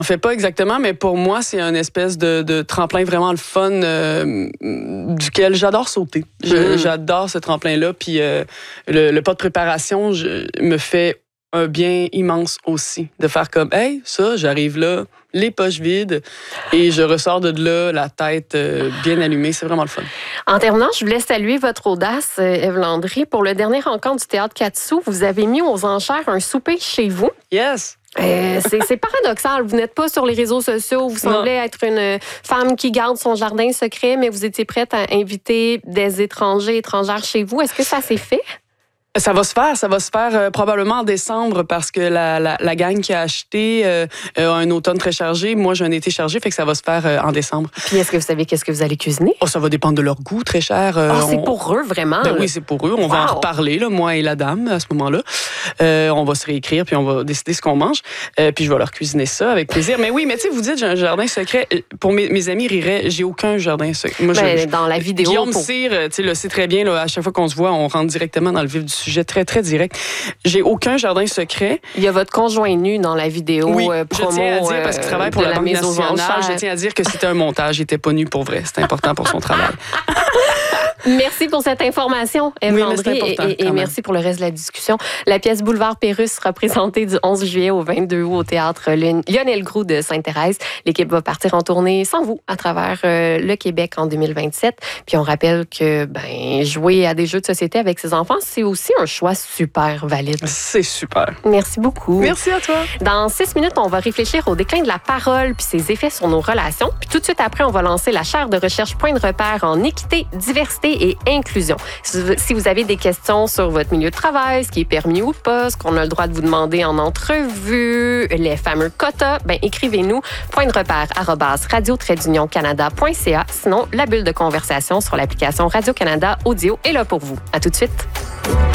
On fait pas exactement, mais pour moi, c'est une espèce de tremplin vraiment le fun duquel j'adore sauter. J'adore ce tremplin-là. Puis le pas de préparation me fait un bien immense aussi. De faire comme, hey, ça, j'arrive là, les poches vides, et je ressors de là, la tête bien allumée. C'est vraiment le fun. En terminant, je voulais saluer votre audace, Ève Landry. Pour le dernier rencontre du Théâtre 4 sous, vous avez mis aux enchères un souper chez vous. Yes! C'est paradoxal. Vous n'êtes pas sur les réseaux sociaux. Vous semblez être une femme qui garde son jardin secret, mais vous étiez prête à inviter des étrangères chez vous. Est-ce que ça s'est fait? Ça va se faire probablement en décembre parce que la gang qui a acheté a un automne très chargé. Moi, j'ai un été chargé, fait que ça va se faire en décembre. Puis, est-ce que vous savez qu'est-ce que vous allez cuisiner? Ça va dépendre de leur goût, très cher. C'est pour eux, vraiment? Ben oui, c'est pour eux. On va en reparler, là, moi et la dame, à ce moment-là. On va se réécrire, puis on va décider ce qu'on mange. Puis, je vais leur cuisiner ça avec plaisir. Mais oui, mais tu sais, vous dites, j'ai un jardin secret. Pour mes amis riraient, j'ai aucun jardin secret. Moi, dans la vidéo... Guillaume Cyr, tu sais, le sait très bien, là, à chaque fois qu'on se voit, on rentre directement dans le vif du sujet, très, très direct. J'ai aucun jardin secret. Il y a votre conjoint nu dans la vidéo promo. Je tiens à dire, parce qu'il travaille pour la Banque nationale, je tiens à dire que c'était un montage. Il n'était pas nu pour vrai. C'est important pour son travail. Merci pour cette information, Ève Landry, et merci pour le reste de la discussion. La pièce Boulevard Pérusse sera présentée du 11 juillet au 22 août au théâtre Lionel Groulx de Sainte-Thérèse. L'équipe va partir en tournée sans vous à travers le Québec en 2027. Puis on rappelle que jouer à des jeux de société avec ses enfants, c'est aussi un choix super valide. C'est super. Merci beaucoup. Merci à toi. Dans 6 minutes, on va réfléchir au déclin de la parole puis ses effets sur nos relations. Puis tout de suite après, on va lancer la chaire de recherche Point de repère en équité, diversité et inclusion. Si vous avez des questions sur votre milieu de travail, ce qui est permis ou pas, ce qu'on a le droit de vous demander en entrevue, les fameux quotas, écrivez-nous pointdrepère@radio-canada.ca. Sinon, la bulle de conversation sur l'application Radio-Canada Audio est là pour vous. À tout de suite.